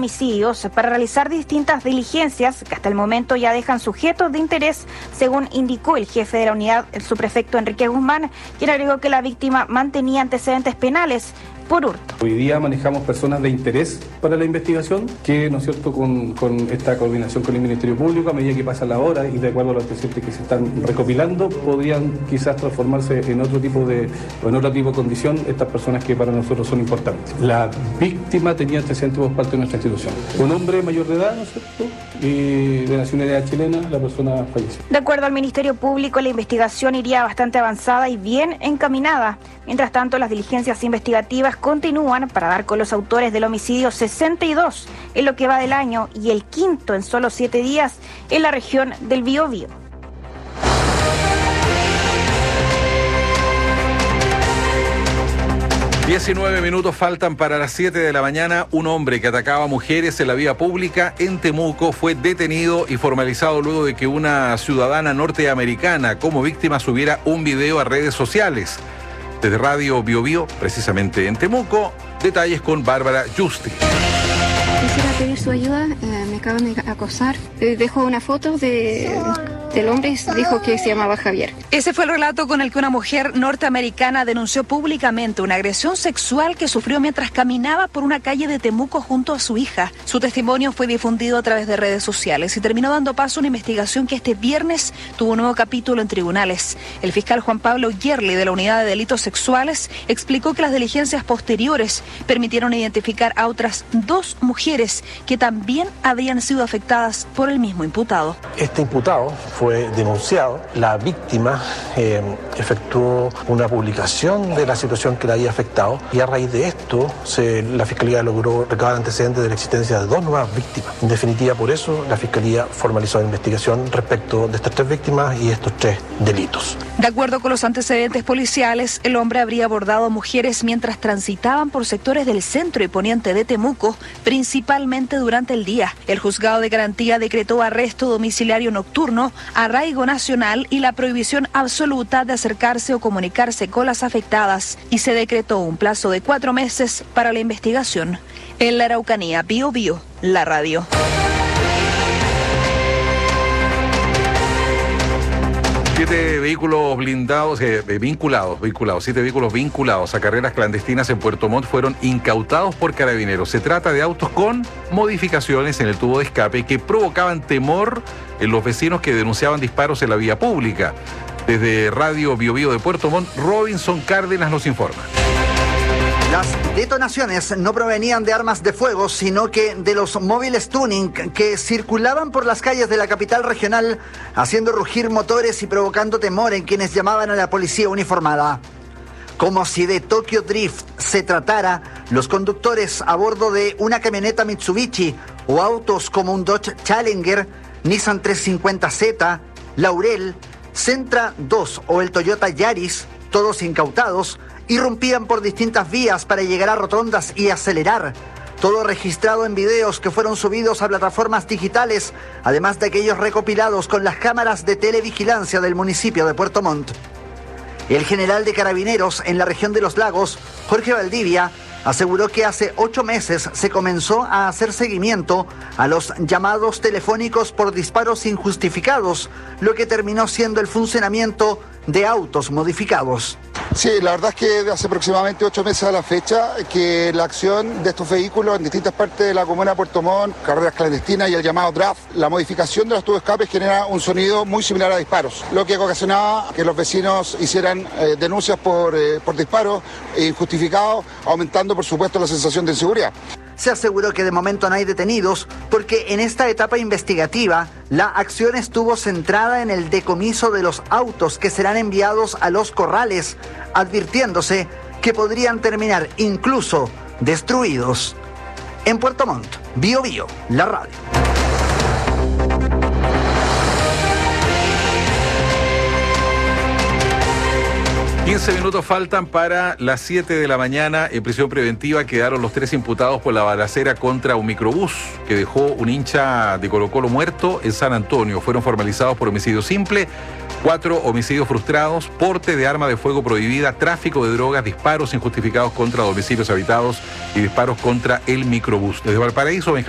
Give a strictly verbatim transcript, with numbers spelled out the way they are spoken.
homicidios para realizar distintas diligencias que hasta el momento ya dejan sujetos de interés, según indicó el jefe de la unidad, el subprefecto Enrique Guzmán, quien agregó que la víctima mantenía antecedentes penales por hurto. Hoy día manejamos personas de interés para la investigación que, ¿no es cierto?, con, con esta coordinación con el Ministerio Público, a medida que pasa la hora y de acuerdo a los antecedentes que se están recopilando, podrían quizás transformarse en otro tipo de, o en otro tipo de condición estas personas que para nosotros son importantes. La víctima tenía antecedentes por parte de nuestra institución. Un hombre mayor de edad, ¿no es cierto?, y de nacionalidad chilena, la persona falleció. De acuerdo al Ministerio Público, la investigación iría bastante avanzada y bien encaminada. Mientras tanto, las diligencias investigativas continúan para dar con los autores del homicidio sesenta y dos en lo que va del año y el quinto en solo siete días en la región del Biobío. diecinueve minutos faltan para las siete de la mañana. Un hombre que atacaba a mujeres en la vía pública en Temuco fue detenido y formalizado luego de que una ciudadana norteamericana como víctima subiera un video a redes sociales. Desde Radio Biobío, precisamente en Temuco, detalles con Bárbara Justi. Quisiera pedir su ayuda, eh, me acaban de acosar. Eh, dejo una foto de, del hombre y dijo que se llamaba Javier. Ese fue el relato con el que una mujer norteamericana denunció públicamente una agresión sexual que sufrió mientras caminaba por una calle de Temuco junto a su hija. Su testimonio fue difundido a través de redes sociales y terminó dando paso a una investigación que este viernes tuvo un nuevo capítulo en tribunales. El fiscal Juan Pablo Yerli de la Unidad de Delitos Sexuales explicó que las diligencias posteriores permitieron identificar a otras dos mujeres que también habían sido afectadas por el mismo imputado. Este imputado fue denunciado, la víctima eh, efectuó una publicación de la situación que le había afectado y a raíz de esto se, la Fiscalía logró recabar antecedentes de la existencia de dos nuevas víctimas. En definitiva, por eso la Fiscalía formalizó la investigación respecto de estas tres víctimas y estos tres delitos. De acuerdo con los antecedentes policiales, el hombre habría abordado a mujeres mientras transitaban por sectores del centro y poniente de Temuco, principalmente durante el día. El juzgado de garantía decretó arresto domiciliario nocturno, arraigo nacional y la prohibición absoluta de acercarse o comunicarse con las afectadas y se decretó un plazo de cuatro meses para la investigación. En la Araucanía, Biobío, la radio. Siete vehículos blindados, eh, vinculados, vinculados, siete vehículos vinculados a carreras clandestinas en Puerto Montt fueron incautados por carabineros. Se trata de autos con modificaciones en el tubo de escape que provocaban temor en los vecinos que denunciaban disparos en la vía pública. Desde Radio Biobío de Puerto Montt, Robinson Cárdenas nos informa. Las detonaciones no provenían de armas de fuego, sino que de los móviles tuning que circulaban por las calles de la capital regional, haciendo rugir motores y provocando temor en quienes llamaban a la policía uniformada. Como si de Tokyo Drift se tratara, los conductores a bordo de una camioneta Mitsubishi o autos como un Dodge Challenger, Nissan trescientos cincuenta Z, Laurel, Sentra dos o el Toyota Yaris, todos incautados, irrumpían por distintas vías para llegar a rotondas y acelerar. Todo registrado en videos que fueron subidos a plataformas digitales, además de aquellos recopilados con las cámaras de televigilancia del municipio de Puerto Montt. El general de Carabineros en la región de Los Lagos, Jorge Valdivia, aseguró que hace ocho meses se comenzó a hacer seguimiento a los llamados telefónicos por disparos injustificados, lo que terminó siendo el funcionamiento de autos modificados. Sí, la verdad es que de hace aproximadamente ocho meses a la fecha que la acción de estos vehículos en distintas partes de la comuna de Puerto Montt, carreras clandestinas y el llamado draft, la modificación de los tubos de escape genera un sonido muy similar a disparos, lo que ocasionaba que los vecinos hicieran eh, denuncias por, eh, por disparos injustificados, aumentando por supuesto la sensación de inseguridad. Se aseguró que de momento no hay detenidos porque en esta etapa investigativa la acción estuvo centrada en el decomiso de los autos que serán enviados a los corrales, advirtiéndose que podrían terminar incluso destruidos. En Puerto Montt, Biobío, la radio. quince minutos faltan para las siete de la mañana. En prisión preventiva quedaron los tres imputados por la balacera contra un microbús que dejó un hincha de Colo-Colo muerto en San Antonio. Fueron formalizados por homicidio simple, cuatro homicidios frustrados, porte de arma de fuego prohibida, tráfico de drogas, disparos injustificados contra domicilios habitados y disparos contra el microbús. Desde Valparaíso, Benjamín